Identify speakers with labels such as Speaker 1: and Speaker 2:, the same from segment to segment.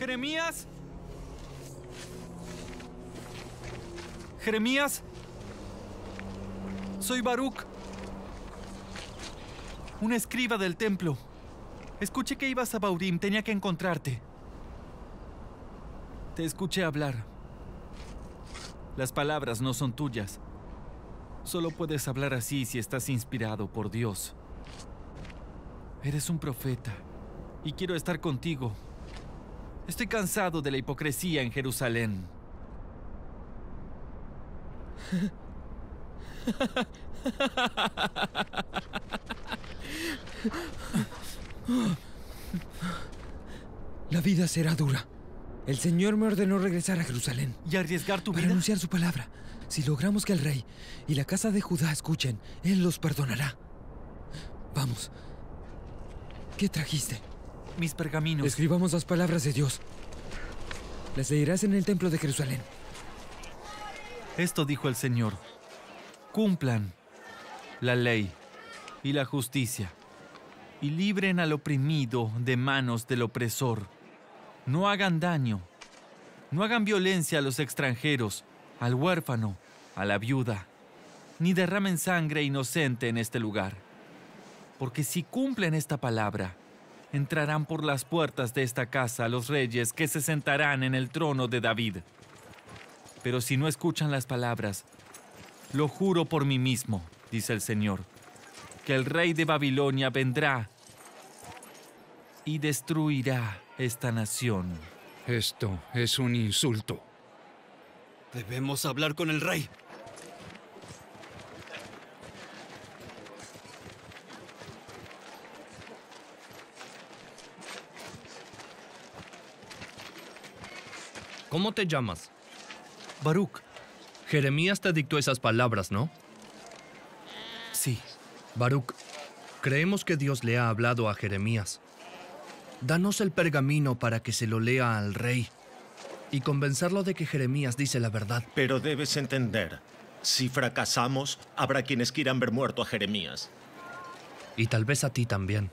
Speaker 1: ¿Jeremías? ¿Jeremías? Soy Baruch, un escriba del templo. Escuché que ibas a Baurim, tenía que encontrarte. Te escuché hablar. Las palabras no son tuyas. Solo puedes hablar así si estás inspirado por Dios. Eres un profeta y quiero estar contigo. Estoy cansado de la hipocresía en Jerusalén.
Speaker 2: La vida será dura. El Señor me ordenó regresar a Jerusalén.
Speaker 1: ¿Y arriesgar tu vida?
Speaker 2: Para anunciar su palabra. Si logramos que el rey y la casa de Judá escuchen, Él los perdonará. Vamos. ¿Qué trajiste?
Speaker 1: Mis pergaminos.
Speaker 2: Escribamos las palabras de Dios. Las leerás en el templo de Jerusalén.
Speaker 1: Esto dijo el Señor: cumplan la ley y la justicia y libren al oprimido de manos del opresor. No hagan daño, no hagan violencia a los extranjeros, al huérfano, a la viuda, ni derramen sangre inocente en este lugar. Porque si cumplen esta palabra, entrarán por las puertas de esta casa los reyes que se sentarán en el trono de David. Pero si no escuchan las palabras, lo juro por mí mismo, dice el Señor, que el rey de Babilonia vendrá y destruirá esta nación.
Speaker 3: Esto es un insulto.
Speaker 4: Debemos hablar con el rey.
Speaker 5: ¿Cómo te llamas?
Speaker 1: Baruch.
Speaker 5: Jeremías te dictó esas palabras, ¿no?
Speaker 1: Sí.
Speaker 5: Baruch, creemos que Dios le ha hablado a Jeremías. Danos el pergamino para que se lo lea al rey y convencerlo de que Jeremías dice la verdad.
Speaker 6: Pero debes entender, si fracasamos, habrá quienes quieran ver muerto a Jeremías.
Speaker 5: Y tal vez a ti también.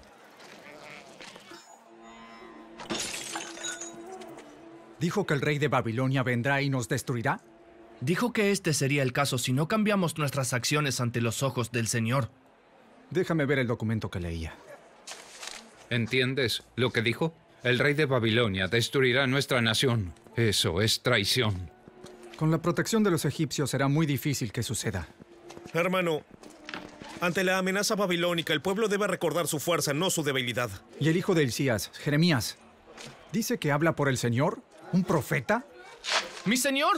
Speaker 7: ¿Dijo que el rey de Babilonia vendrá y nos destruirá?
Speaker 5: Dijo que este sería el caso si no cambiamos nuestras acciones ante los ojos del Señor.
Speaker 7: Déjame ver el documento que leía.
Speaker 3: ¿Entiendes lo que dijo? El rey de Babilonia destruirá nuestra nación. Eso es traición.
Speaker 7: Con la protección de los egipcios será muy difícil que suceda.
Speaker 8: Hermano, ante la amenaza babilónica, el pueblo debe recordar su fuerza, no su debilidad.
Speaker 7: Y el hijo de Hilcías, Jeremías, ¿dice que habla por el Señor? ¿Un profeta?
Speaker 5: ¡Mi señor!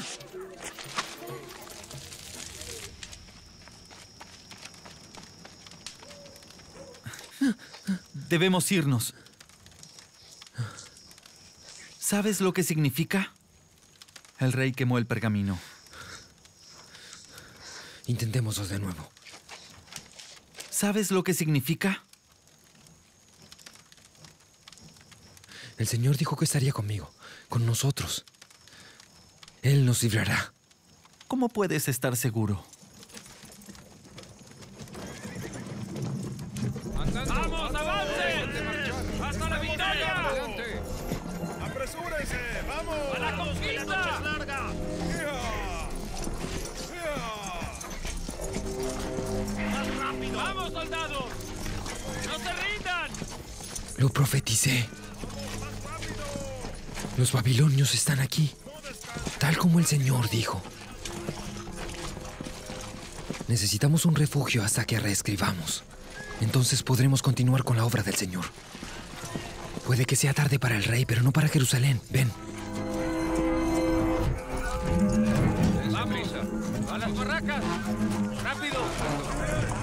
Speaker 1: Debemos irnos. ¿Sabes lo que significa? El rey quemó el pergamino.
Speaker 2: Intentémoslo de nuevo.
Speaker 1: ¿Sabes lo que significa?
Speaker 2: El Señor dijo que estaría conmigo, con nosotros. Él nos librará.
Speaker 1: ¿Cómo puedes estar seguro?
Speaker 9: ¡Vamos, avancen! ¡Hasta la victoria!
Speaker 8: ¡Apresúrense! ¡Vamos!
Speaker 9: ¡A la conquista! ¡La noche es larga! ¡Más rápido! ¡Vamos, soldados! ¡No se rindan!
Speaker 2: Lo profeticé. Los babilonios están aquí, tal como el Señor dijo. Necesitamos un refugio hasta que reescribamos. Entonces podremos continuar con la obra del Señor. Puede que sea tarde para el rey, pero no para Jerusalén. Ven.
Speaker 9: ¡Vamos! ¡A las barracas! ¡Rápido!